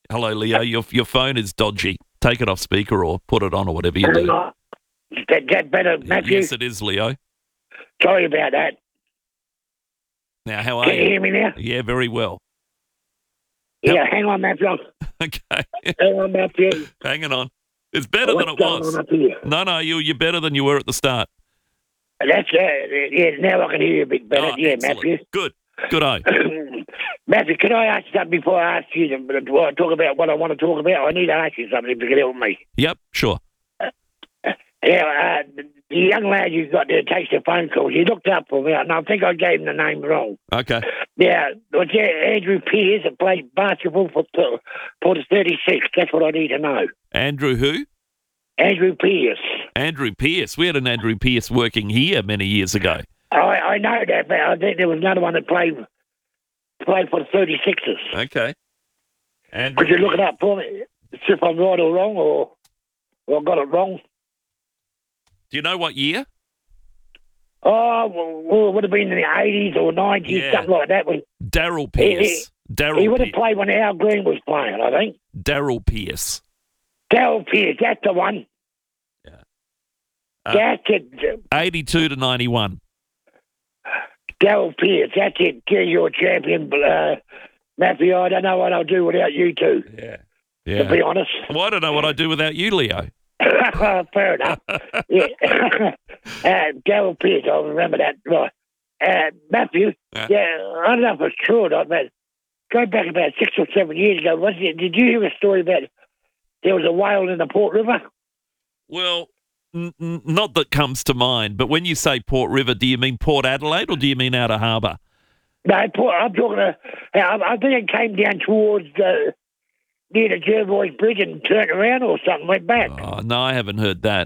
Hello, Leo. Your phone is dodgy. Take it off speaker or put it on or whatever you do. Is that better, Matthew? Yes, it is, Leo. Sorry about that. Now, how are Can you hear me now? Yeah, very well. Yeah, hang on, Matthew. Okay. Hang on, Matthew. Hanging on. It's better than it What's was. going on up here? No, you're better than you were at the start. That's yeah. Now I can hear you a bit better. Oh, yeah, excellent. Matthew. Good. Good eye. Matthew, can I ask you something before I ask you to talk about what I want to talk about? I need to ask you something if you can help me. Yep, sure. Yeah, the young lad you got there takes the phone calls. He looked up for me, and I think I gave him the name wrong. Okay. Yeah, was there Andrew Pearce that played basketball for the 36? That's what I need to know. Andrew who? Andrew Pearce. Andrew Pearce. We had an Andrew Pearce working here many years ago. I know that, but I think there was another one that played for the 36ers. Okay. Andrew Could you look it up for me? See if I'm right or wrong, or I got it wrong? Do you know what year? Oh, well, it would have been in the 80s or 90s, Yeah. something like that. Darryl Pearce. He would have played when Al Green was playing, I think. Darryl Pearce. Darryl Pearce, that's the one. Yeah. That's it. 82 to 91. Darryl Pearce, that's it. You're a champion, Matthew. I don't know what I'll do without you two, Yeah. to be honest. Well, I don't know what I'd do without you, Leo. Fair enough. Yeah. Darryl Pearce, I remember that. Right. Matthew, I don't know if it's true or not, but go back about 6 or 7 years ago, did you hear a story about there was a whale in the Port River? Well, not that comes to mind, but when you say Port River, do you mean Port Adelaide or do you mean Outer Harbour? No, I'm talking I think it came down towards near the Jervois Bridge and turned around or something, went back. Oh, no, I haven't heard that.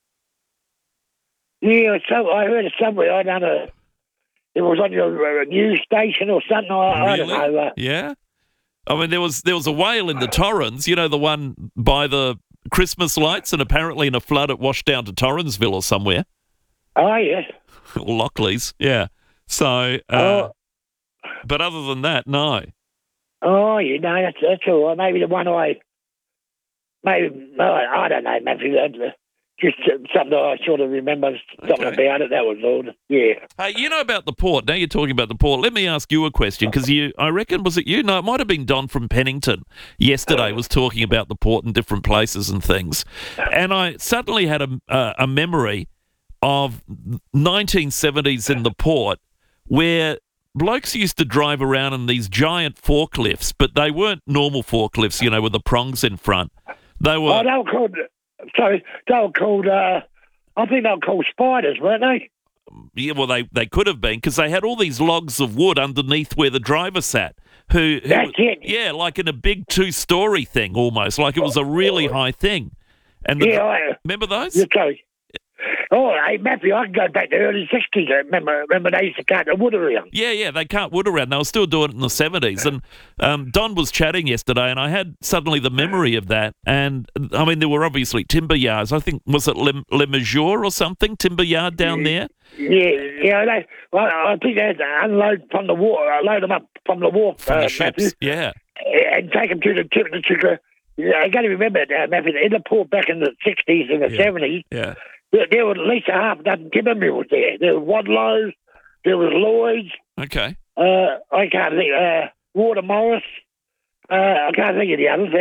Yeah, so I heard it somewhere. I don't know. It was on your news station or something. I don't know. Yeah? I mean, there was a whale in the Torrens, you know, the one by the Christmas lights, and apparently in a flood it washed down to Torrensville or somewhere. Oh, yeah. Or Lockleys, yeah. So, but other than that, no. Oh, you know, that's all right. Maybe the one I don't know, Matthew. Just something I sort of remember something about it. That was all. Yeah. Hey, you know about the port. Now you're talking about the port. Let me ask you a question, because I reckon, was it you? No, it might have been Don from Pennington yesterday was talking about the port and different places and things. And I suddenly had a memory of 1970s in the port where blokes used to drive around in these giant forklifts, but they weren't normal forklifts, you know, with the prongs in front. They were... Oh, they were called... Sorry, they were called... I think they were called spiders, weren't they? Yeah, well, they could have been, because they had all these logs of wood underneath where the driver sat. That's it. Yeah, like in a big 2-story thing almost, like it was a really high thing. And remember those? You're sorry. Oh, hey, Matthew, I can go back to the early 60s. Remember they used to cut the wood around. Yeah, they cut wood around. They were still doing it in the 70s. And Don was chatting yesterday, and I had suddenly the memory of that. And, I mean, there were obviously timber yards. I think, was it Le Major or something, timber yard down there? Yeah. I think they had to unload from the wharf, load them up from the wharf, from the ships, Matthew, yeah. And take them to the tip. I got to remember, Matthew, in the port back in the 60s and the 70s, yeah. There were at least a half dozen timber mills there. There was Wadlows, there was Lloyd's. Okay. I can't think. Water Morris. I can't think of the others.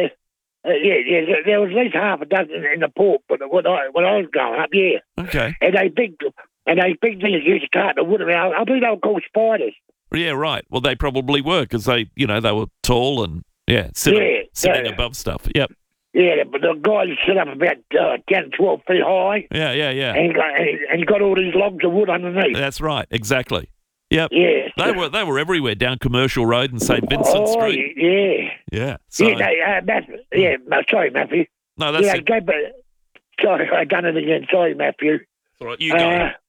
There was at least half a dozen in the port. But when I was growing up, yeah. Okay. And they big things used to cart the wood around. I think they were called spiders. Yeah, right. Well, they probably were because they were tall and sitting above stuff. Yep. Yeah, but the guy sit up about 10, 12 feet high. Yeah. And he got all these logs of wood underneath. That's right, exactly. Yep. Yeah. They were everywhere down Commercial Road and St. Vincent Street. Yeah. Yeah. So, sorry, Matthew. No, that's it. Sorry, I done it again. Sorry, Matthew. It's all right, you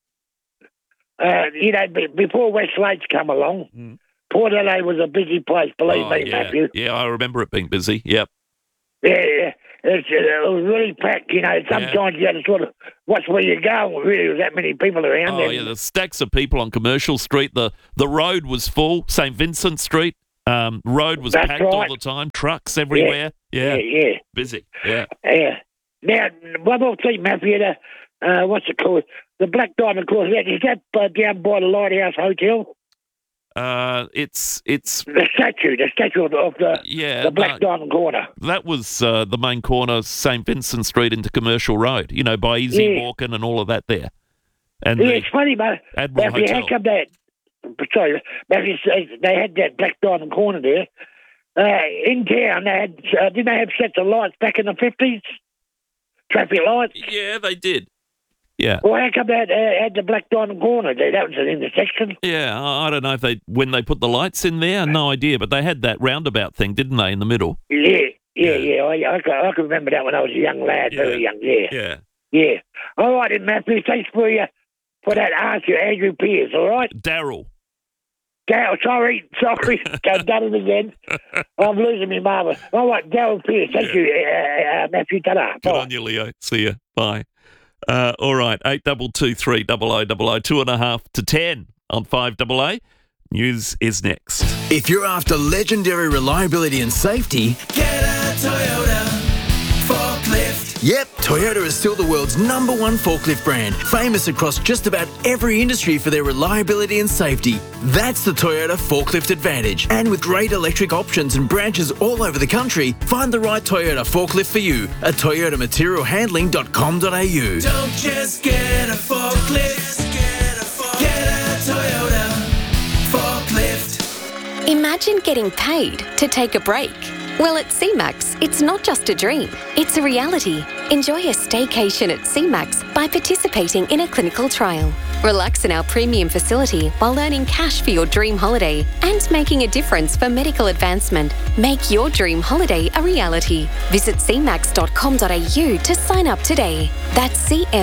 go. Before West Lakes come along, Port Adelaide was a busy place, believe me, Matthew. Yeah, I remember it being busy, yep. Yeah, it was really packed, Sometimes you had to sort of watch where you're going. Really, there was that many people around. Oh, yeah, the stacks of people on Commercial Street. The road was full, St. Vincent Street. Road was That's packed all right. the time, trucks everywhere. Yeah. Yeah. Busy. Yeah. Yeah. Now, one more thing, Matthew. What's it called? The Black Diamond Course. Is that down by the Lighthouse Hotel? It's The statue of the Black Diamond Corner. That was the main corner, St. Vincent Street into Commercial Road, by Easy Walking and all of that there. And it's funny, mate. Admiral Hotel. How come Matthew, they had that Black Diamond Corner there. In town, didn't they have sets of lights back in the 50s? Traffic lights? Yeah, they did. Yeah. Well, how come they had the Black Diamond Corner there? That was an intersection. Yeah, I don't know if when they put the lights in there, no idea, but they had that roundabout thing, didn't they, in the middle? Yeah. I can remember that when I was a young lad, very young. Yeah. All right, then, Matthew. Thanks for that answer, Andrew Pierce. All right. Daryl. Sorry. I've done it again. I'm losing my marbles. All right, Daryl Pierce. Thank you, Matthew. Ta-da. Good on you, Leo. See ya. Bye. All right, 8223 0000, 2.5 to 10 on 5AA. News is next. If you're after legendary reliability and safety, get a Toyota forklift. Yep, Toyota is still the world's #1 forklift brand, famous across just about every industry for their reliability and safety. That's the Toyota Forklift Advantage. And with great electric options and branches all over the country, find the right Toyota forklift for you at toyotaMaterialhandling.com.au. Don't just get a forklift, get a Toyota forklift. Imagine getting paid to take a break. Well, at CMAX, it's not just a dream, it's a reality. Enjoy a staycation at CMAX by participating in a clinical trial. Relax in our premium facility while earning cash for your dream holiday and making a difference for medical advancement. Make your dream holiday a reality. Visit cmax.com.au to sign up today. That's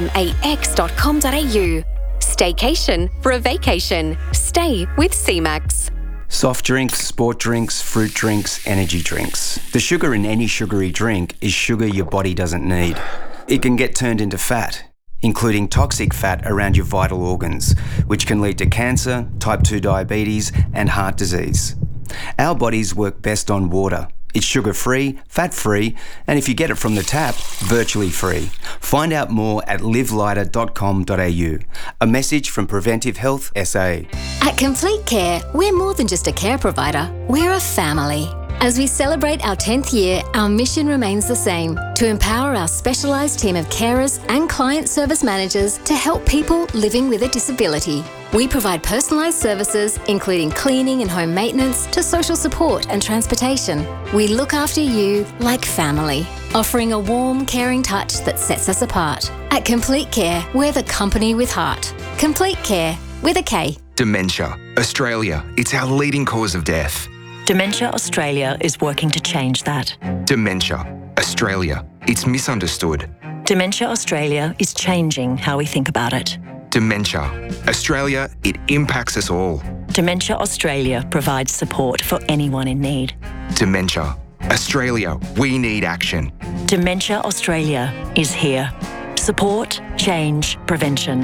cmax.com.au. Staycation for a vacation. Stay with CMAX. Soft drinks, sport drinks, fruit drinks, energy drinks. The sugar in any sugary drink is sugar your body doesn't need. It can get turned into fat, including toxic fat around your vital organs, which can lead to cancer, type 2 diabetes, and heart disease. Our bodies work best on water. It's sugar-free, fat-free, and if you get it from the tap, virtually free. Find out more at livelighter.com.au. A message from Preventive Health SA. At Complete Care, we're more than just a care provider, we're a family. As we celebrate our 10th year, our mission remains the same, to empower our specialised team of carers and client service managers to help people living with a disability. We provide personalised services, including cleaning and home maintenance, to social support and transportation. We look after you like family, offering a warm, caring touch that sets us apart. At Complete Care, we're the company with heart. Complete Care, with a K. Dementia. Australia, it's our leading cause of death. Dementia Australia is working to change that. Dementia. Australia, it's misunderstood. Dementia Australia is changing how we think about it. Dementia. Australia, it impacts us all. Dementia Australia provides support for anyone in need. Dementia. Australia, we need action. Dementia Australia is here. Support, change, prevention.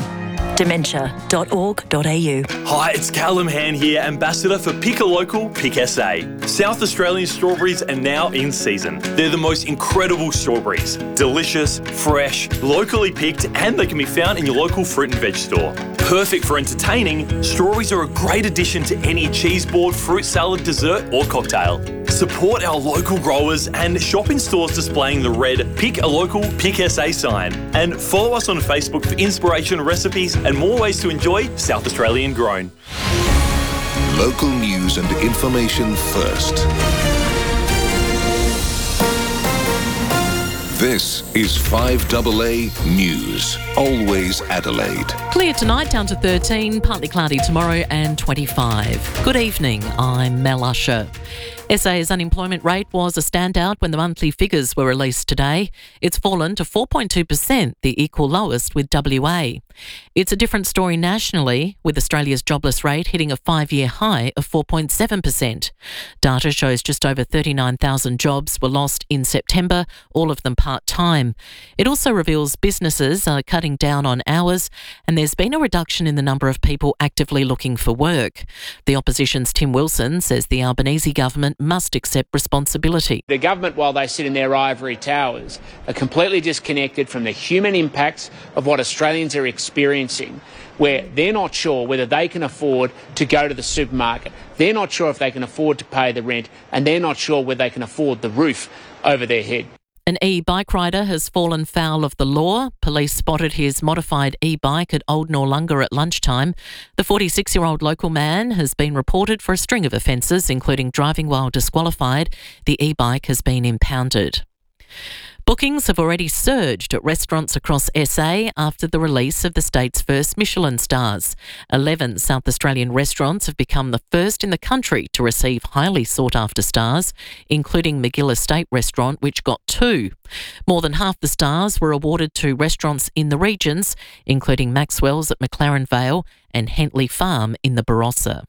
Dementia.org.au. Hi, it's Callum Han here, Ambassador for Pick a Local, Pick SA. South Australian strawberries are now in season. They're the most incredible strawberries. Delicious, fresh, locally picked, and they can be found in your local fruit and veg store. Perfect for entertaining, strawberries are a great addition to any cheese board, fruit salad, dessert, or cocktail. Support our local growers and shop in stores displaying the red Pick a Local, Pick SA sign. And follow us on Facebook for inspiration, recipes, and more ways to enjoy South Australian grown. Local news and information first. This is 5AA News. Always Adelaide. Clear tonight, down to 13, partly cloudy tomorrow and 25. Good evening, I'm Mel Usher. SA's unemployment rate was a standout when the monthly figures were released today. It's fallen to 4.2%, the equal lowest with WA. It's a different story nationally, with Australia's jobless rate hitting a 5-year high of 4.7%. Data shows just over 39,000 jobs were lost in September, all of them part-time. It also reveals businesses are cutting down on hours, and there's been a reduction in the number of people actively looking for work. The opposition's Tim Wilson says the Albanese government must accept responsibility. The government, while they sit in their ivory towers, are completely disconnected from the human impacts of what Australians are experiencing, where they're not sure whether they can afford to go to the supermarket, they're not sure if they can afford to pay the rent, and they're not sure whether they can afford the roof over their head. An e-bike rider has fallen foul of the law. Police spotted his modified e-bike at Old Noarlunga at lunchtime. The 46-year-old local man has been reported for a string of offences, including driving while disqualified. The e-bike has been impounded. Bookings have already surged at restaurants across SA after the release of the state's first Michelin stars. 11 South Australian restaurants have become the first in the country to receive highly sought-after stars, including McGill Estate Restaurant, which got 2. More than half the stars were awarded to restaurants in the regions, including Maxwell's at McLaren Vale and Hentley Farm in the Barossa.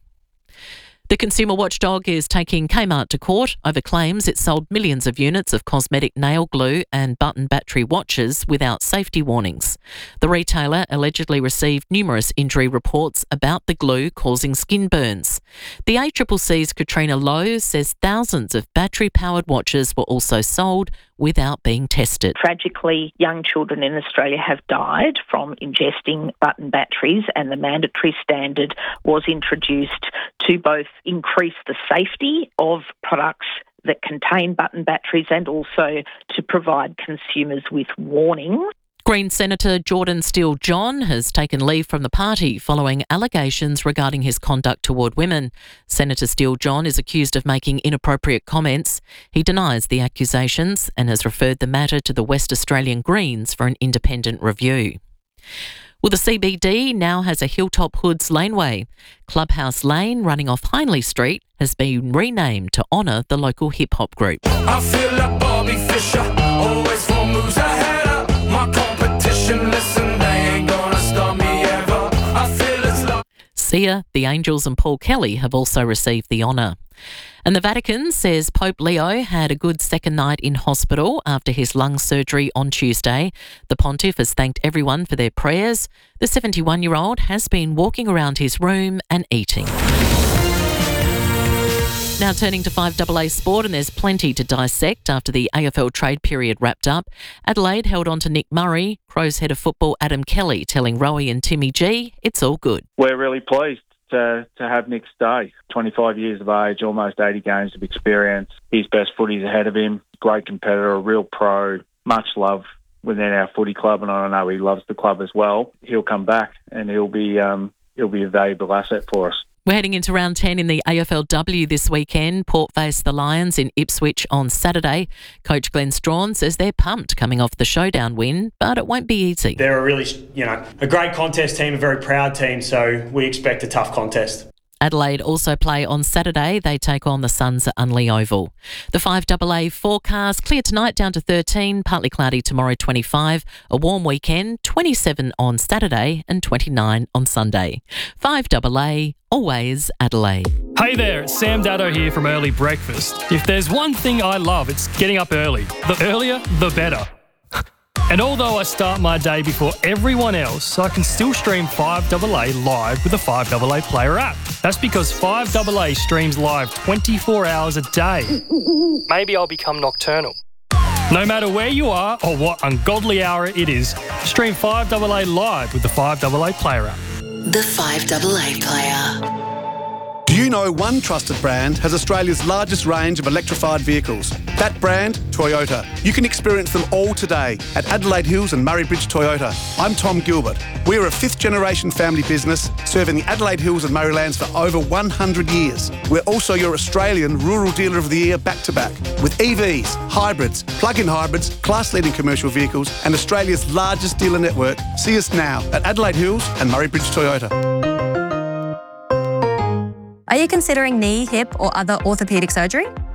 The consumer watchdog is taking Kmart to court over claims it sold millions of units of cosmetic nail glue and button battery watches without safety warnings. The retailer allegedly received numerous injury reports about the glue causing skin burns. The ACCC's Katrina Lowe says thousands of battery-powered watches were also sold without being tested. Tragically, young children in Australia have died from ingesting button batteries, and the mandatory standard was introduced to both increase the safety of products that contain button batteries and also to provide consumers with warnings. Green Senator Jordan Steele-John has taken leave from the party following allegations regarding his conduct toward women. Senator Steele-John is accused of making inappropriate comments. He denies the accusations and has referred the matter to the West Australian Greens for an independent review. Well, the CBD now has a Hilltop Hoods laneway. Clubhouse Lane, running off Hindley Street, has been renamed to honour the local hip-hop group. I feel like Bobby Fischer, always 4 moves ahead of my competition. Listen, they ain't gonna stop me ever. I feel it's like... Sia, the Angels and Paul Kelly have also received the honour. And the Vatican says Pope Leo had a good second night in hospital after his lung surgery on Tuesday. The pontiff has thanked everyone for their prayers. The 71-year-old has been walking around his room and eating. Now turning to 5AA sport, and there's plenty to dissect after the AFL trade period wrapped up. Adelaide held on to Nick Murray. Crows head of football Adam Kelly telling Rowie and Timmy G it's all good. We're really pleased to have Nick stay. 25 years of age, almost 80 games of experience. His best footy's ahead of him. Great competitor, a real pro, much love within our footy club, and I know he loves the club as well. He'll come back and he'll be a valuable asset for us. We're heading into round 10 in the AFLW this weekend. Port face the Lions in Ipswich on Saturday. Coach Glenn Strawn says they're pumped coming off the showdown win, but it won't be easy. They're a really, a great contest team, a very proud team, so we expect a tough contest. Adelaide also play on Saturday. They take on the Suns at Unley Oval. The 5AA forecast, clear tonight down to 13, partly cloudy tomorrow 25, a warm weekend, 27 on Saturday and 29 on Sunday. 5AA, always Adelaide. Hey there, it's Sam Daddo here from Early Breakfast. If there's one thing I love, it's getting up early. The earlier, the better. And although I start my day before everyone else, I can still stream 5AA live with the 5AA Player app. That's because 5AA streams live 24 hours a day. Maybe I'll become nocturnal. No matter where you are or what ungodly hour it is, stream 5AA live with the 5AA Player app. The 5AA Player. Do you know one trusted brand has Australia's largest range of electrified vehicles? That brand, Toyota. You can experience them all today at Adelaide Hills and Murray Bridge Toyota. I'm Tom Gilbert. We're a 5th-generation family business serving the Adelaide Hills and Murraylands for over 100 years. We're also your Australian Rural Dealer of the Year back-to-back with EVs, hybrids, plug-in hybrids, class-leading commercial vehicles and Australia's largest dealer network. See us now at Adelaide Hills and Murray Bridge Toyota. Are you considering knee, hip or other orthopaedic surgery?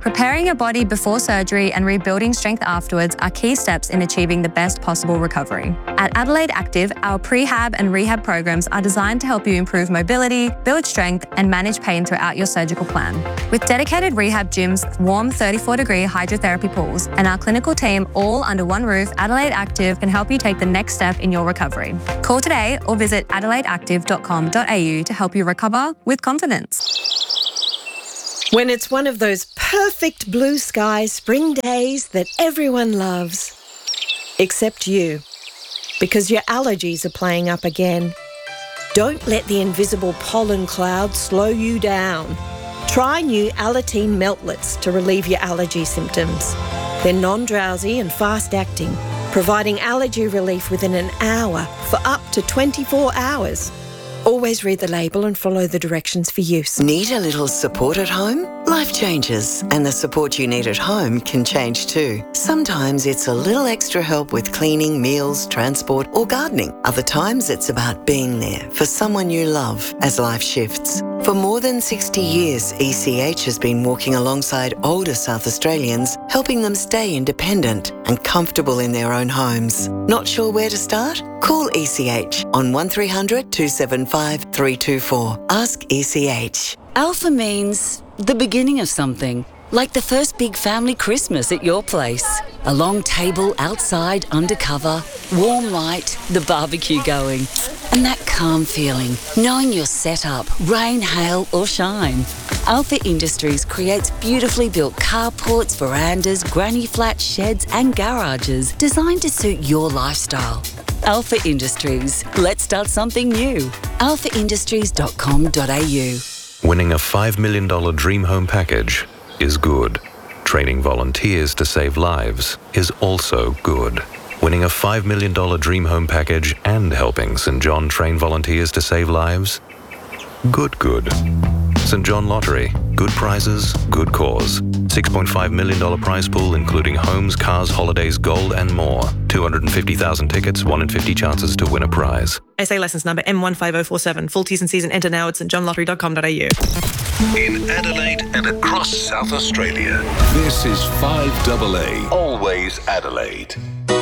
Preparing your body before surgery and rebuilding strength afterwards are key steps in achieving the best possible recovery. At Adelaide Active, our prehab and rehab programs are designed to help you improve mobility, build strength, and manage pain throughout your surgical plan. With dedicated rehab gyms, warm 34-degree hydrotherapy pools, and our clinical team all under one roof, Adelaide Active can help you take the next step in your recovery. Call today or visit adelaideactive.com.au to help you recover with confidence. When it's one of those perfect blue sky spring days that everyone loves. Except you. Because your allergies are playing up again. Don't let the invisible pollen cloud slow you down. Try new Alateen Meltlets to relieve your allergy symptoms. They're non-drowsy and fast-acting, providing allergy relief within an hour for up to 24 hours. Always read the label and follow the directions for use. Need a little support at home? Life changes, and the support you need at home can change too. Sometimes it's a little extra help with cleaning, meals, transport, or gardening. Other times it's about being there for someone you love as life shifts. For more than 60 years, ECH has been walking alongside older South Australians, helping them stay independent and comfortable in their own homes. Not sure where to start? Call ECH on 1300 275 324. Ask ECH. Alpha means the beginning of something, like the first big family Christmas at your place. A long table outside, undercover, warm light, the barbecue going. And that calm feeling, knowing you're set up, rain, hail or shine. Alpha Industries creates beautifully built carports, verandas, granny flats, sheds and garages designed to suit your lifestyle. Alpha Industries. Let's start something new. alphaindustries.com.au. Winning a $5 million dream home package is good. Training volunteers to save lives is also good. Winning a $5 million dream home package and helping St. John train volunteers to save lives? Good. St. John Lottery. Good prizes, good cause. $6.5 million prize pool including homes, cars, holidays, gold and more. 250,000 tickets, 1 in 50 chances to win a prize. SA licence number M15047. Full T's and C's and enter now at stjohnlottery.com.au. In Adelaide and across South Australia, this is 5AA, always Adelaide.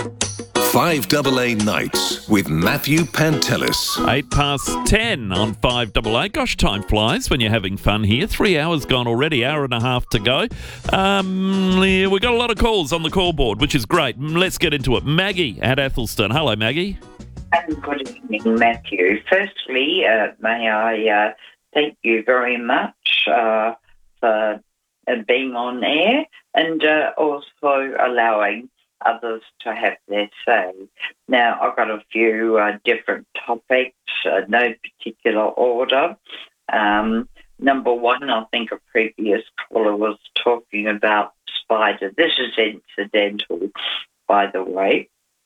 5AA Nights with Matthew Pantelis. 10:08 on 5AA. Gosh, time flies when you're having fun here. 3 hours gone already, hour and a half to go. We've got a lot of calls on the call board, which is great. Let's get into it. Maggie at Athelston. Hello, Maggie. Good evening, Matthew. Firstly, may I thank you very much for being on air and also allowing others to have their say. Now, I've got a few different topics, no particular order. Number one, I think a previous caller was talking about spiders. This is incidental, by the way.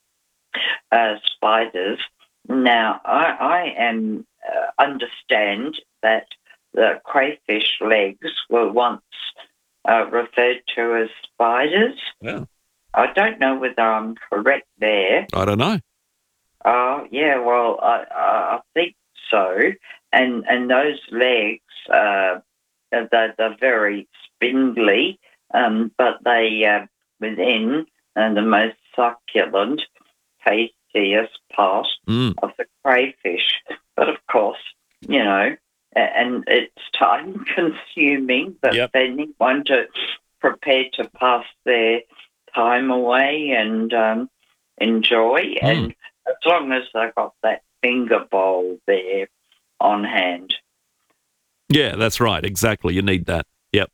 Spiders. Now, I understand that the crayfish legs were once referred to as spiders. Yeah. I don't know whether I'm correct there. I don't know. Yeah, well, I think so. And those legs, they're very spindly, but they within the most succulent, tastiest part of the crayfish. But of course, and it's time consuming, but for anyone to prepare to pass their time away and enjoy, and as long as they've got that finger bowl there on hand. Yeah, that's right. Exactly. You need that. Yep.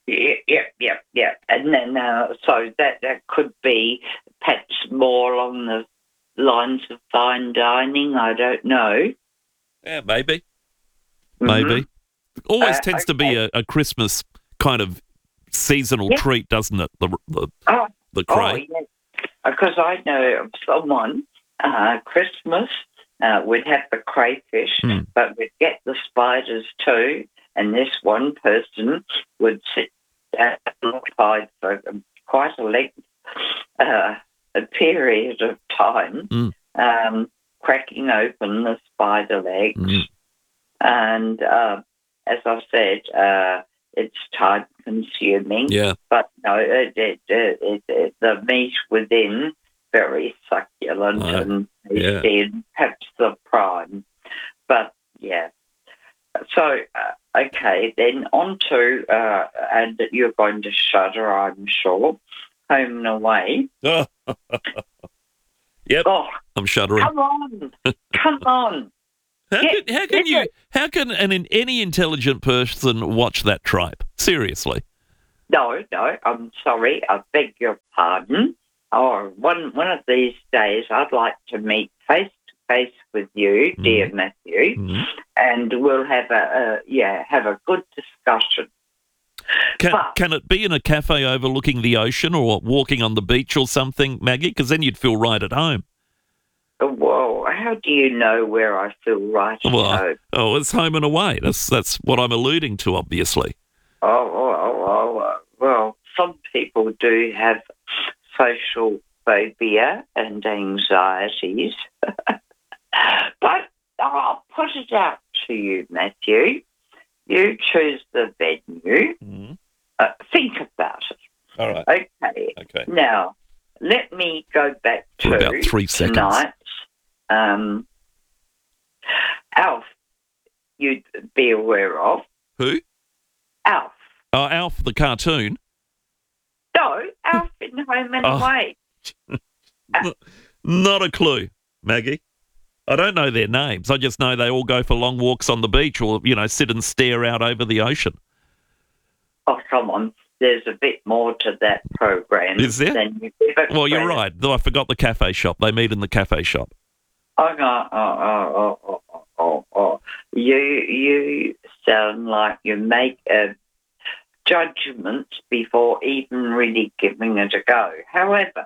Yeah. And then, so that could be perhaps more along the lines of fine dining. I don't know. Yeah, maybe. Maybe. Always tends to be a Christmas kind of seasonal treat, doesn't it? The cray. Oh, yes. Because I know of someone, Christmas, we'd have the crayfish, but we'd get the spiders too, and this one person would sit outside for quite a length, a period of time, cracking open the spider legs. And as I've said, it's time consuming. Yeah. But no, the meat within very succulent and tasty, and perhaps the prime. But yeah. So okay, then on to and you're going to shudder, I'm sure. Home and Away. Yep. Oh, I'm shuddering. come on, come on. How can any intelligent person watch that tripe? Seriously. No, I'm sorry. I beg your pardon. Oh, one of these days I'd like to meet face to face with you, dear Matthew, and we'll have a good discussion. Can it be in a cafe overlooking the ocean or walking on the beach or something, Maggie? Because then you'd feel right at home. Well, how do you know where I feel right at home? Oh, it's home and away. That's what I'm alluding to, obviously. Well, some people do have social phobia and anxieties. But I'll put it out to you, Matthew. You choose the venue. Think about it. All right. Okay. Now, let me go back to for about 3 seconds. Tonight. Alf, you'd be aware of. Who? Alf. Oh, Alf the cartoon? No, Alf in Home and Away. Not a clue, Maggie. I don't know their names. I just know they all go for long walks on the beach or, sit and stare out over the ocean. Oh, come on. There's a bit more to that program. Is there? Than you give it Well, you're credit. right. Though I forgot the cafe shop. They meet in the cafe shop. You sound like you make a judgment before even really giving it a go. However,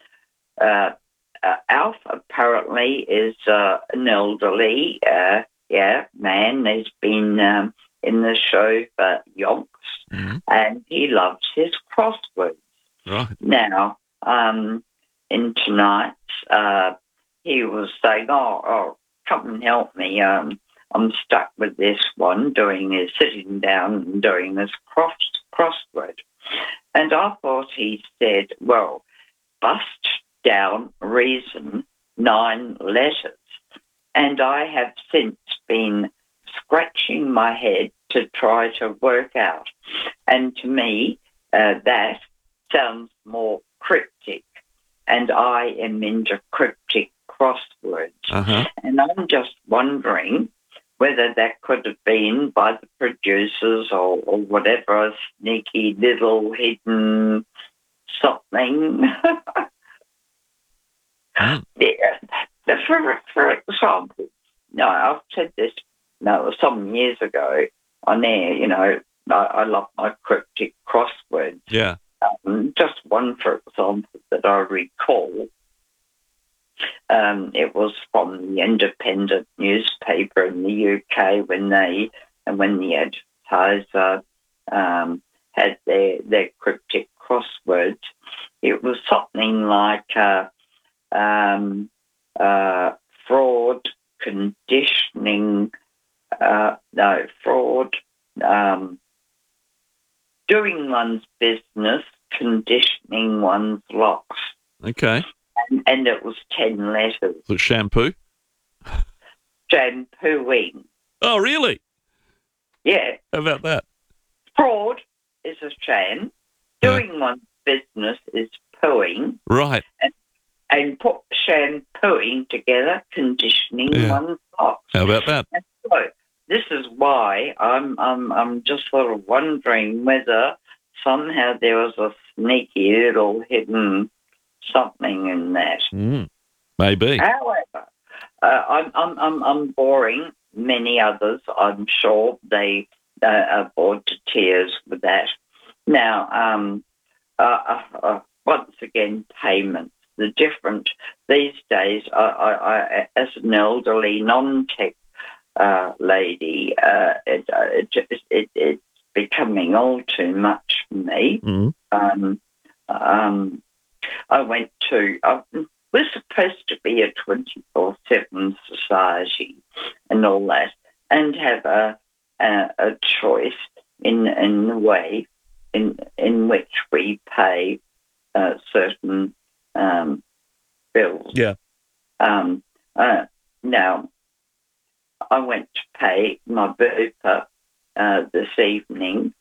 Alf apparently is an elderly man. He's been in the show for yonks, and he loves his crosswords. Right. Now, in tonight's, he was saying, oh, come and help me. I'm stuck with this one, sitting down and doing this crossword. And I thought he said, well, bust down reason 9 letters. And I have since been scratching my head to try to work out. And to me, that sounds more cryptic. And I am into cryptic crosswords. And I'm just wondering whether that could have been by the producers or whatever, a sneaky little hidden something. For example, I've said this some years ago on air, I love my cryptic crosswords. Yeah. Just one, for example, that I recall. It was from the Independent newspaper in the UK when the advertiser had their cryptic crosswords. It was something like fraud, conditioning, fraud, doing one's business, conditioning one's locks. Okay. And it was 10 letters. So shampoo? Shampooing. Oh, really? Yeah. How about that? Fraud is a sham. Doing one's business is pooing. Right. And put shampooing together, conditioning one's locks. How about that? And so this is why I'm just sort of wondering whether somehow there was a sneaky little hidden something in that. Maybe. However, I'm boring many others. I'm sure they are bored to tears with that. Now, once again, payments. The different these days. I as an elderly non-tech lady, it's becoming all too much for me. I went to. We're supposed to be a 24/7 society and all that, and have a choice in the way in which we pay certain bills. Yeah. Now, I went to pay my Bupa this evening.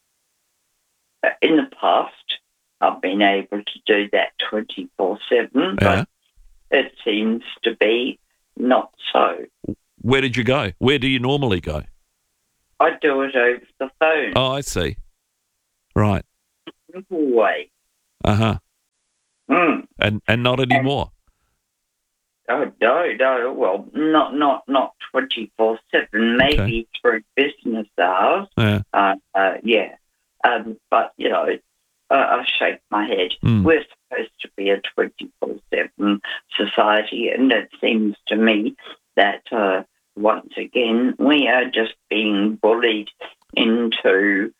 In the past, I've been able to do that 24/7, but it seems to be not so. Where did you go? Where do you normally go? I do it over the phone. Oh, I see. Right. Way. Uh-huh. Mm. And not anymore? Oh, no. Well, not 24/7. Maybe through business hours. Yeah. Yeah. But, you know, I shake my head. We're supposed to be a 24/7 society, and it seems to me that once again we are just being bullied into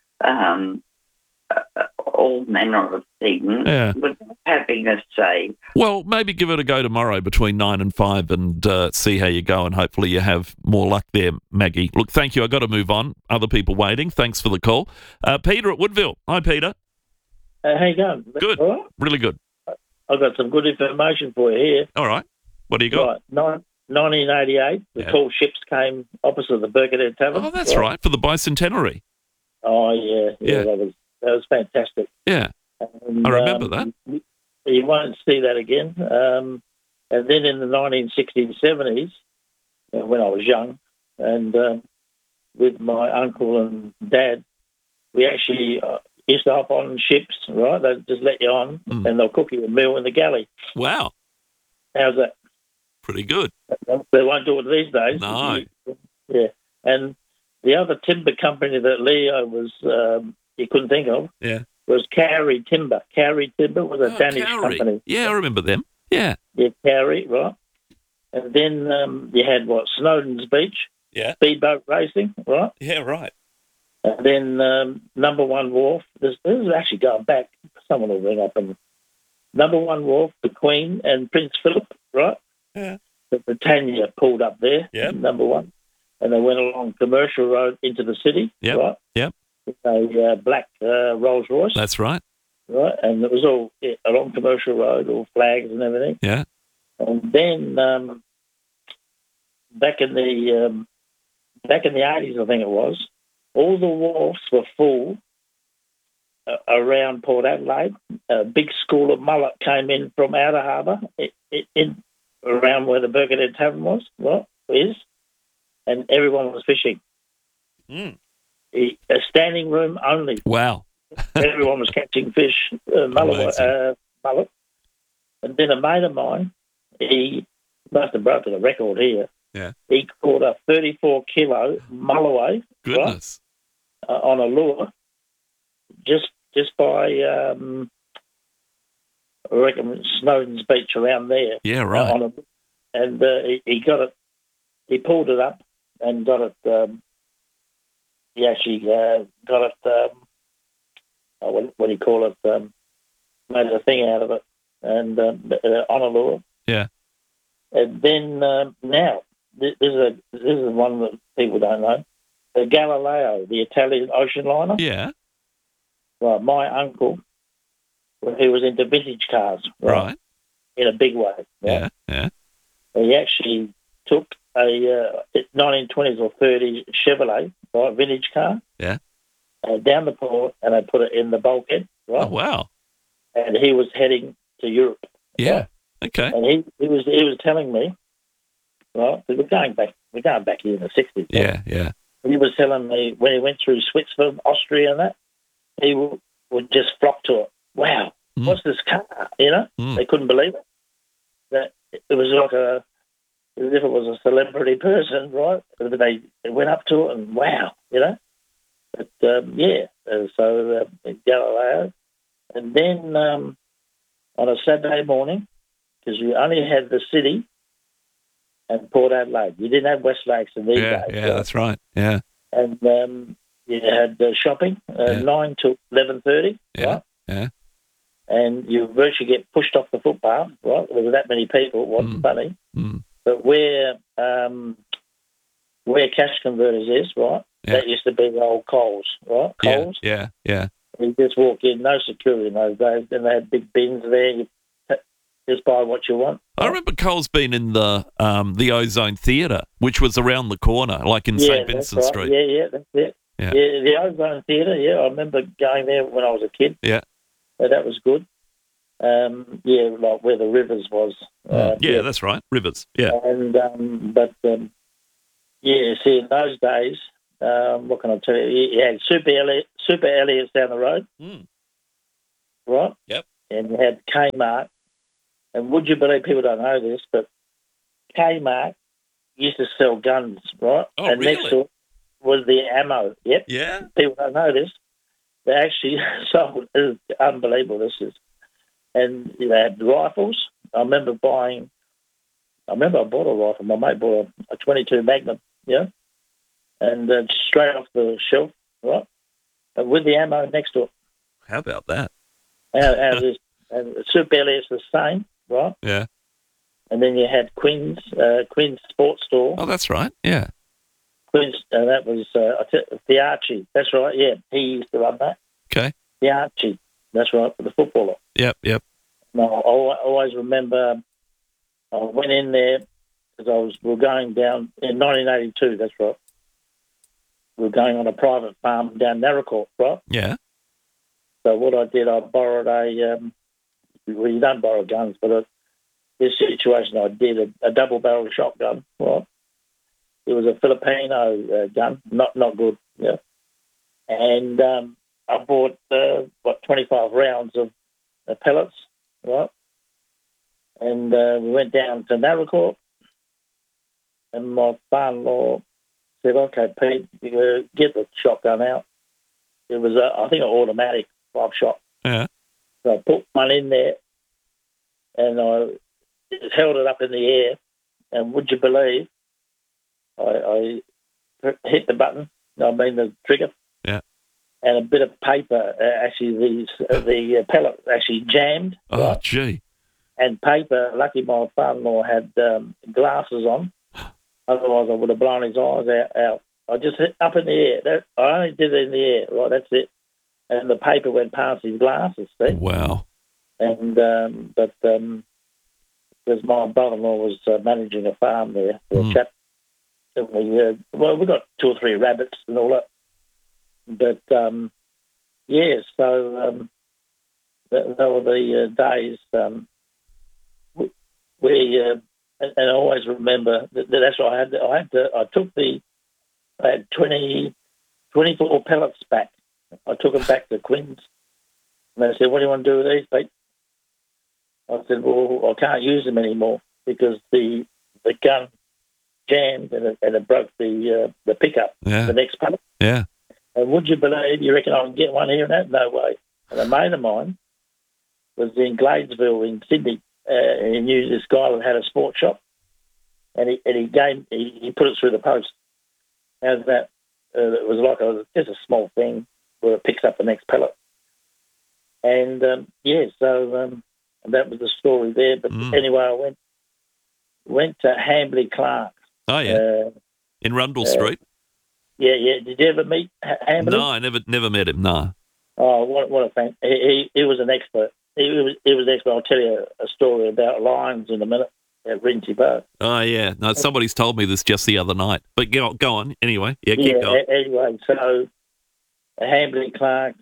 all manner of things without having a say. Well, maybe give it a go tomorrow between 9 and 5 and see how you go, and hopefully you have more luck there, Maggie. Look, thank you. I've got to move on. Other people waiting. Thanks for the call. Peter at Woodville. Hi, Peter. How you going? Good. All right? Really good. I've got some good information for you here. All right. What do you got? Right. 1988, the tall ships came opposite the Birkenhead Tavern. Oh, that's right, for the bicentenary. Oh, yeah. That was fantastic. Yeah. And, I remember that. You won't see that again. And then in the 1960s, 70s, when I was young, and with my uncle and dad, we actually used to hop on ships, right? They'd just let you on, and they'll cook you a meal in the galley. Wow. How's that? Pretty good. They won't do it these days. No. Yeah. And the other timber company that Leo was, he couldn't think of, was Cowrie Timber. Cowrie Timber was a Danish company. Yeah, I remember them. Yeah. Yeah, Cowrie, right. And then you had, Snowdon's Beach. Yeah. Speedboat racing, right? Yeah, right. And then Number One Wharf. This is actually going back. Someone will ring up. And Number One Wharf, the Queen and Prince Philip, right? Yeah. The Britannia pulled up there, Number One. And they went along Commercial Road into the city, right? Yep. With a black Rolls Royce. That's right. Right, and it was all along Commercial Road, all flags and everything. Yeah. And then back in the 80s, I think it was, all the wharfs were full around Port Adelaide. A big school of mullet came in from Outer Harbour, in around where the Birkenhead Tavern was, and everyone was fishing. A standing room only. Wow. Everyone was catching fish, mullet. And then a mate of mine, he must have broken a record here. Yeah. He caught a 34-kilo mulloway. Goodness. Right, on a lure, just by, I reckon, Snowdon's Beach around there. Yeah, right. And he got it. He pulled it up and got it. He actually got it. What do you call it? Made a thing out of it, and on a lure. Yeah. And then now this is one that people don't know. The Galileo, the Italian ocean liner. Yeah. Right. My uncle, he was into vintage cars. Right. In a big way. Right? Yeah. He actually took a 1920s or 30s Chevrolet, right, vintage car. Yeah. Down the port, and I put it in the bulkhead. Right. Oh, wow. And he was heading to Europe. Yeah. Right? Okay. And he was telling me, right, we're going back here in the 60s. Yeah, yeah. He was telling me when he went through Switzerland, Austria, and that, he would just flock to it. Wow, what's this car? You know, they couldn't believe it. That it was like as if it was a celebrity person, right? They went up to it and wow, you know. But so Galileo, and then on a Saturday morning, because you only had the city and Port Adelaide, you didn't have West Lakes in these days. Yeah, right? That's right. Yeah, and you had shopping 9 to 11:30. Yeah, right? Yeah. And you virtually get pushed off the footpath, right? There were that many people. It wasn't funny. But where Cash Converters is, right? Yeah. That used to be the old Coles, right? Coles. Yeah. You just walk in, no security in those days. Then they had big bins there. You just buy what you want. I remember Cole's been in the Ozone Theatre, which was around the corner, like in St. Vincent Street. Yeah, that's it. Yeah. Yeah, the Ozone Theatre, I remember going there when I was a kid. Yeah. So that was good. Like where the Rivers was. That's right, Rivers, yeah. And see, in those days, what can I tell you? You had Super Elliott's down the road, right? Yep. And you had Kmart. And would you believe, people don't know this, but Kmart used to sell guns, right? Oh, and really? next to it was the ammo. Yep. Yeah. People don't know this. They actually sold, it's unbelievable this is. And they had rifles. I remember I bought a rifle. My mate bought a 22 Magnum, and straight off the shelf, right? And with the ammo next to it. How about that? And Super Elliott's the same, right? Yeah. And then you had Quinn's Sports Store. Oh, that's right, yeah. Quinn's, that was the Archie. That's right, yeah. He used to run that. Okay. The Archie. That's right, for the footballer. Yep. No, I always remember I went in there because we were going down in 1982, that's right. We were going on a private farm down Narracourt, right? Yeah. So what I did, I borrowed you don't borrow guns, but this situation I did a double-barrel shotgun, right? It was a Filipino gun, not good, yeah. And I bought, 25 rounds of pellets, right? And we went down to Narracourt, and my father-in-law said, "Okay, Pete, get the shotgun out." It was, I think, an automatic 5-shot. Yeah. So I put one in there, and I just held it up in the air, and would you believe, I hit the button, the trigger. Yeah. And a bit of paper, the pellet actually jammed. Oh, right? gee. And paper, lucky my father-in-law had glasses on, otherwise I would have blown his eyes out. I just hit up in the air. I only did it in the air, right, that's it. And the paper went past his glasses, see? Wow. And, because my brother-in-law was managing a farm there for a chap, and we got 2 or 3 rabbits and all that. But, so that were the days. And I always remember that's what I had. I had 24 pellets back. I took them back to Quinn's, and they said, "What do you want to do with these, Pete?" I said, "Well, I can't use them anymore because the gun jammed and it broke the pickup, the next pellet." Yeah. And would you believe, you reckon I can get one here and that? No way. And a mate of mine was in Gladesville in Sydney. He knew this guy that had a sports shop, and he put it through the post. How's that? It was like just a small thing where it picks up the next pellet. And, that was the story there. But anyway, I went to Hambley Clark. Oh, yeah. In Rundle Street. Yeah. Did you ever meet Hambley? No, I never met him, no. Oh, what a fan. He was an expert. He was an expert. I'll tell you a story about lions in a minute at Rinty Park. Oh, yeah. No, somebody's told me this just the other night. But go on, anyway. Yeah, keep going. Anyway, so Hambley Clark,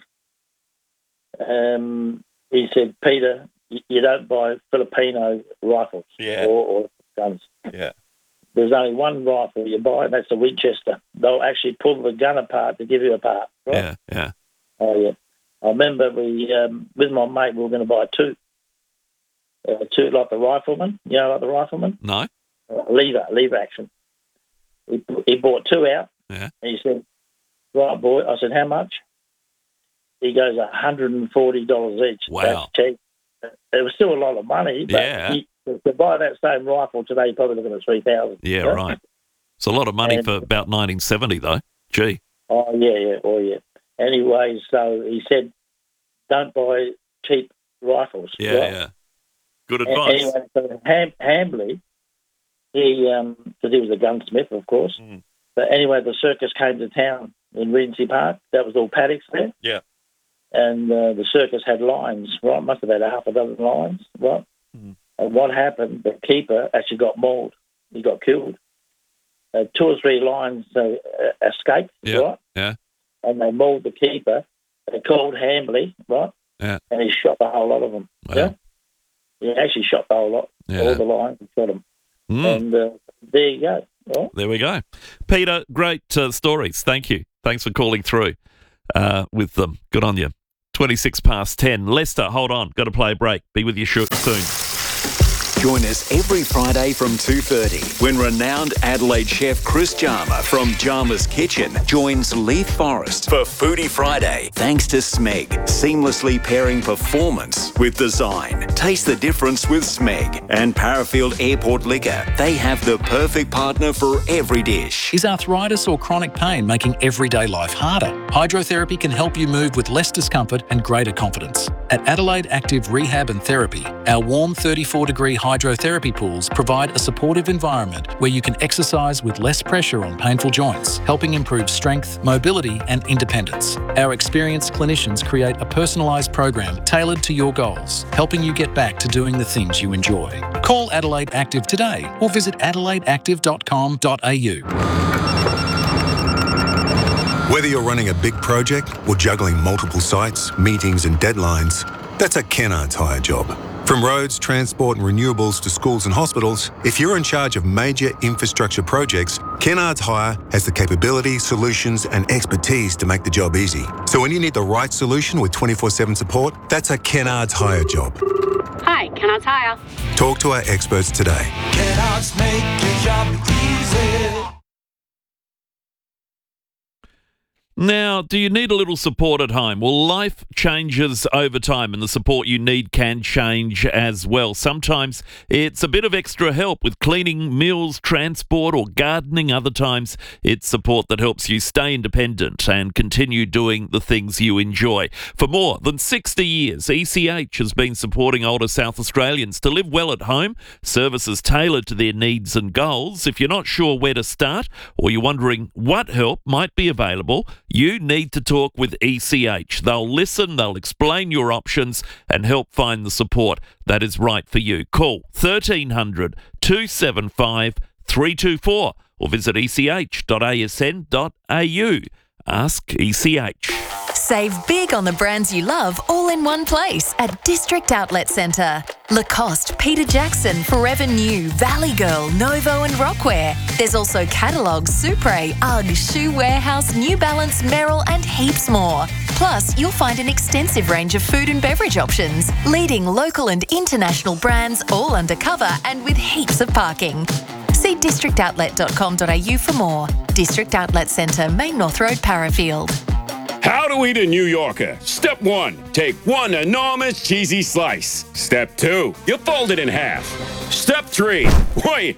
he said, "Peter, you don't buy Filipino rifles or guns. Yeah. There's only one rifle you buy, and that's a Winchester. They'll actually pull the gun apart to give you a part." Right? Yeah. Oh, yeah. I remember we, with my mate, we were going to buy 2. 2 like the rifleman. You know, like the rifleman? No. Lever action. He bought 2 out. Yeah. And he said, "Right, boy." I said, "How much?" He goes, $140 each. Wow. That's cheap. It was still a lot of money, but to buy that same rifle today, you're probably looking at $3,000. Yeah, right. It's a lot of money for about 1970, though. Gee. Oh, yeah. Anyway, so he said, "Don't buy cheap rifles." Yeah, right? yeah. Good advice. Anyway, so Hambley, because he was a gunsmith, of course. But anyway, the circus came to town in Regency Park. That was all paddocks there. Yeah. and the circus had lions, right? Must have had half a dozen lions, right? And what happened, the keeper actually got mauled. He got killed. 2 or 3 lions escaped, right? Yeah. And they mauled the keeper. They called Hambley, right? Yeah. And he shot the whole lot of them. Wow. Yeah. He actually shot the whole lot, all the lions, and shot them. And there you go. Right? There we go. Peter, great stories. Thank you. Thanks for calling through with them. Good on you. 26 past 10. Lester, hold on. Got to play a break. Be with you soon. Join us every Friday from 2:30 when renowned Adelaide chef Chris Jarmer from Jarmer's Kitchen joins Leith Forrest for Foodie Friday. Thanks to Smeg, seamlessly pairing performance with design. Taste the difference with Smeg and Parafield Airport Liquor. They have the perfect partner for every dish. Is arthritis or chronic pain making everyday life harder? Hydrotherapy can help you move with less discomfort and greater confidence. At Adelaide Active Rehab and Therapy, our warm 34-degree hydrotherapy pools provide a supportive environment where you can exercise with less pressure on painful joints, helping improve strength, mobility and independence. Our experienced clinicians create a personalised program tailored to your goals, helping you get back to doing the things you enjoy. Call Adelaide Active today or visit adelaideactive.com.au. Whether you're running a big project or juggling multiple sites, meetings and deadlines, that's a Kennards Hire job. From roads, transport and renewables to schools and hospitals, if you're in charge of major infrastructure projects, Kennards Hire has the capability, solutions and expertise to make the job easy. So when you need the right solution with 24/7 support, that's a Kennards Hire job. Hi, Kennards Hire. Talk to our experts today. Kennards make your job easy. Now, do you need a little support at home? Well, life changes over time and the support you need can change as well. Sometimes it's a bit of extra help with cleaning, meals, transport or gardening. Other times it's support that helps you stay independent and continue doing the things you enjoy. For more than 60 years, ECH has been supporting older South Australians to live well at home, services tailored to their needs and goals. If you're not sure where to start or you're wondering what help might be available, you need to talk with ECH. They'll listen, they'll explain your options and help find the support that is right for you. Call 1300 275 324 or visit ech.asn.au. Ask ECH. Save big on the brands you love all in one place at District Outlet Centre. Lacoste, Peter Jackson, Forever New, Valley Girl, Novo and Rockwear. There's also catalogues, Supre, UGG, Shoe Warehouse, New Balance, Merrill and heaps more. Plus, you'll find an extensive range of food and beverage options. Leading local and international brands all undercover and with heaps of parking. See districtoutlet.com.au for more. District Outlet Centre, Main North Road, Parafield. How to eat a New Yorker. Step 1, take one enormous cheesy slice. Step 2, you fold it in half. Step 3, wait,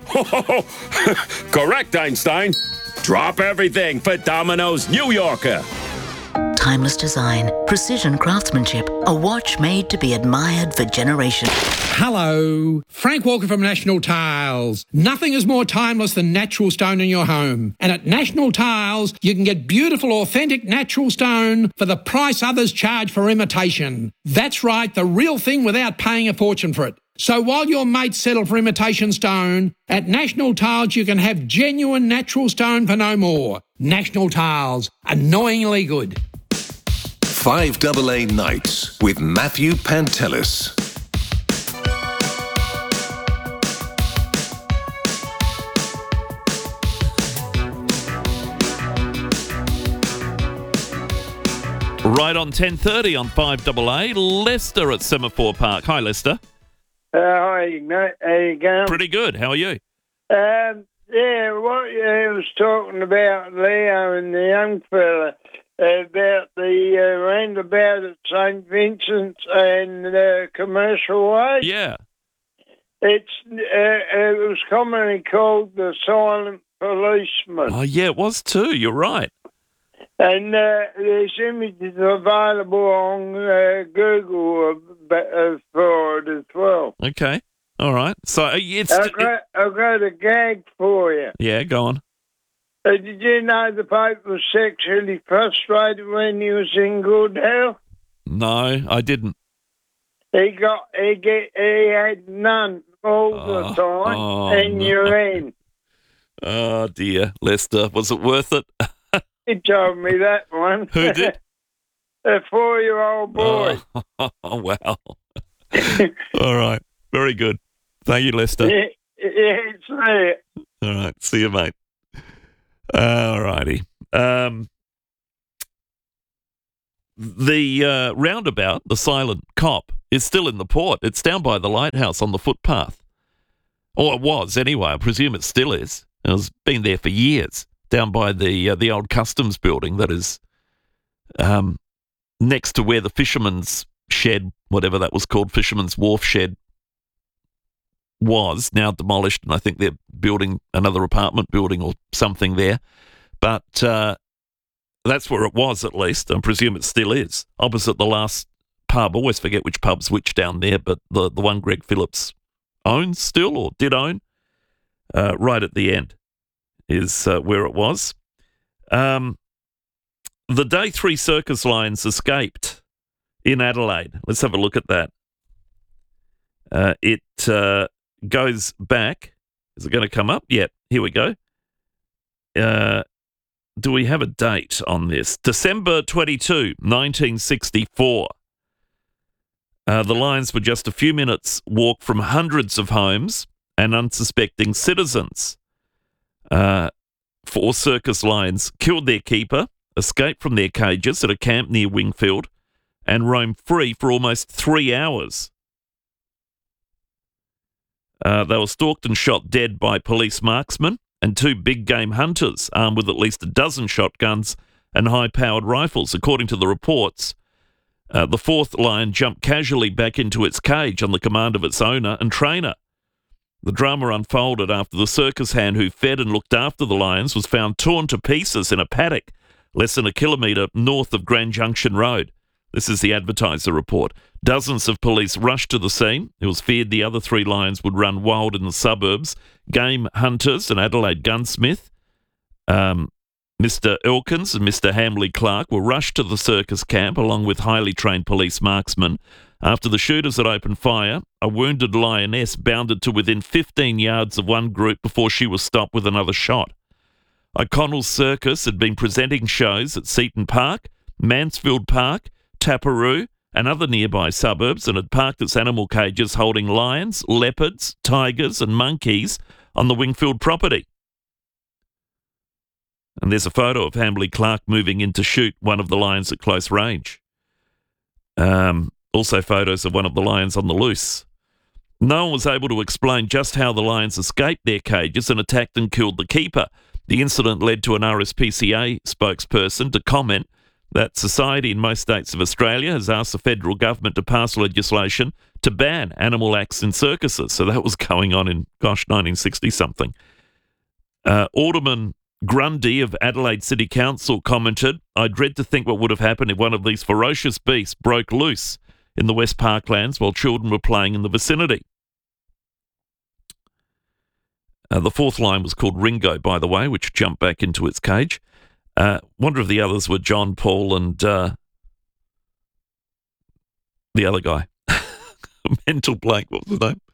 correct, Einstein. Drop everything for Domino's New Yorker. Timeless design, precision craftsmanship, a watch made to be admired for generations. Hello, Frank Walker from National Tiles. Nothing is more timeless than natural stone in your home. And at National Tiles, you can get beautiful, authentic natural stone for the price others charge for imitation. That's right, the real thing without paying a fortune for it. So while your mates settle for imitation stone, at National Tiles you can have genuine natural stone for no more. National Tiles, annoyingly good. 5AA Nights with Matthew Pantelis. Right on 10:30 on 5AA. Lester at Semaphore Park. Hi, Lester. Hi, Ignat. How you going? Pretty good. How are you? Yeah, what you was talking about, Leo and the young fella, about the roundabout at St. Vincent's and Commercial Way. Yeah. It was commonly called the Silent Policeman. Oh, yeah, it was too. You're right. And there's images available on Google for it as well. Okay. All right. So it's... I've got a gag for you. Yeah, go on. Did you know the Pope was sexually frustrated when he was in good health? No, I didn't. He had none all the time, and you're in. Oh, dear. Lester, was it worth it? He told me that one. Who did? A 4-year-old boy. Oh, wow. All right. Very good. Thank you, Lester. Yeah, it's there. All right. See you, mate. All righty. The roundabout, the Silent Cop, is still in the port. It's down by the lighthouse on the footpath. Or it was, anyway. I presume it still is. It's been there for years, down by the old customs building that is next to where the fisherman's shed, whatever that was called, fisherman's wharf shed, was, now demolished, and I think they're building another apartment building or something there. But that's where it was, at least. I presume it still is, opposite the last pub. I always forget which pub's which down there, but the one Greg Phillips owns still, or did own, right at the end is where it was. The day 3 circus lions escaped in Adelaide. Let's have a look at that. It goes back. Is it going to come up? Yep, here we go. Do we have a date on this? December 22, 1964. The lions were just a few minutes' walk from hundreds of homes and unsuspecting citizens. 4 circus lions killed their keeper, escaped from their cages at a camp near Wingfield, and roamed free for almost 3 hours. They were stalked and shot dead by police marksmen and 2 big game hunters armed with at least a dozen shotguns and high-powered rifles. According to the reports, the 4th lion jumped casually back into its cage on the command of its owner and trainer. The drama unfolded after the circus hand who fed and looked after the lions was found torn to pieces in a paddock less than a kilometre north of Grand Junction Road. This is the Advertiser report. Dozens of police rushed to the scene. It was feared the other 3 lions would run wild in the suburbs. Game hunters and Adelaide gunsmith, Mr. Elkins and Mr. Hamley Clark, were rushed to the circus camp along with highly trained police marksmen. After the shooters had opened fire, a wounded lioness bounded to within 15 yards of one group before she was stopped with another shot. O'Connell's Circus had been presenting shows at Seaton Park, Mansfield Park, Taparoo and other nearby suburbs, and had parked its animal cages holding lions, leopards, tigers and monkeys on the Wingfield property. And there's a photo of Hamley Clark moving in to shoot one of the lions at close range. Also photos of one of the lions on the loose. No one was able to explain just how the lions escaped their cages and attacked and killed the keeper. The incident led to an RSPCA spokesperson to comment that society in most states of Australia has asked the federal government to pass legislation to ban animal acts in circuses. So that was going on in, 1960-something. Alderman Grundy of Adelaide City Council commented, "I dread to think what would have happened if one of these ferocious beasts broke loose in the West Parklands while children were playing in the vicinity." The 4th lion was called Ringo, by the way, which jumped back into its cage. Wonder if the others were John, Paul and the other guy. Mental blank, what was his name?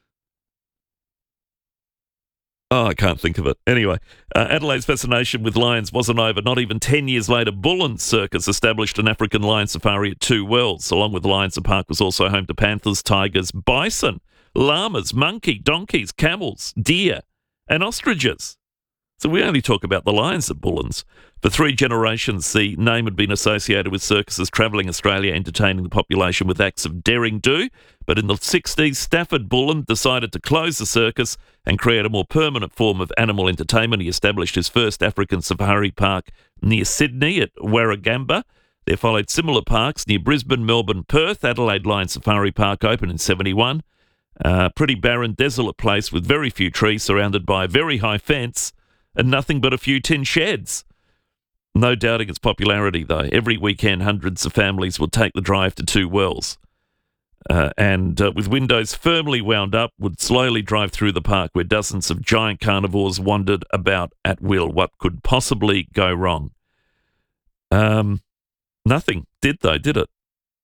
Oh, I can't think of it. Anyway, Adelaide's fascination with lions wasn't over. Not even 10 years later, Bullen Circus established an African lion safari at 2 Wells. Along with Lions, the park was also home to panthers, tigers, bison, llamas, monkey, donkeys, camels, deer, and ostriches. So we only talk about the lions at Bullen's. For 3 generations, the name had been associated with circuses travelling Australia, entertaining the population with acts of daring do. But in the 60s, Stafford Bullen decided to close the circus and create a more permanent form of animal entertainment. He established his first African safari park near Sydney at Warragamba. There followed similar parks near Brisbane, Melbourne, Perth. Adelaide Lion Safari Park opened in 71. Pretty barren, desolate place with very few trees, surrounded by a very high fence and nothing but a few tin sheds. No doubting its popularity, though. Every weekend, hundreds of families would take the drive to 2 Wells. And with windows firmly wound up, would slowly drive through the park where dozens of giant carnivores wandered about at will. What could possibly go wrong? Nothing did, though, did it?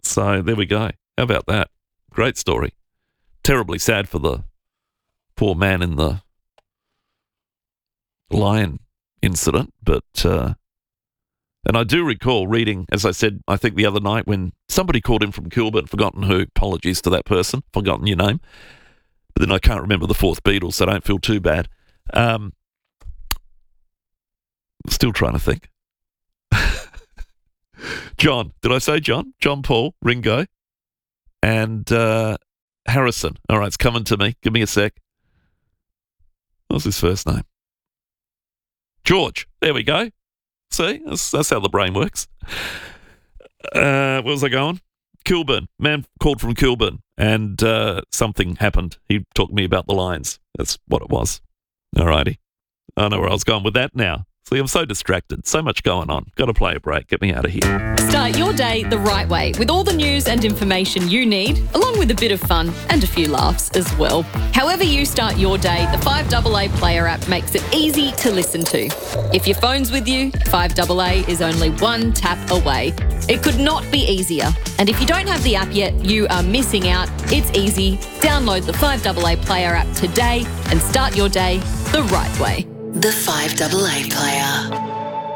So there we go. How about that? Great story. Terribly sad for the poor man in the lion incident, but and I do recall reading, as I said, I think the other night when somebody called in from Kilburn, forgotten who, apologies to that person, forgotten your name, but then I can't remember the fourth Beatles, so don't feel too bad. Still trying to think. John, did I say John? John Paul, Ringo, and Harrison. All right, it's coming to me. Give me a sec. What's his first name? George. There we go. See, that's how the brain works. Where was I going? Kilburn. Man called from Kilburn, and something happened. He talked to me about the Lions. That's what it was. All righty. I know where I was going with that now. See, I'm so distracted. So much going on. Got to play a break. Get me out of here. Start your day the right way with all the news and information you need, along with a bit of fun and a few laughs as well. However you start your day, the 5AA Player app makes it easy to listen to. If your phone's with you, 5AA is only one tap away. It could not be easier. And if you don't have the app yet, you are missing out. It's easy. Download the 5AA Player app today and start your day the right way. The 5AA Player.